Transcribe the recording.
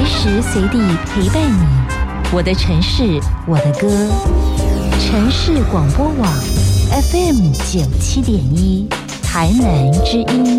时随地陪伴你。我的城市，我的歌。城市广播网 FM 97.1，台南之音。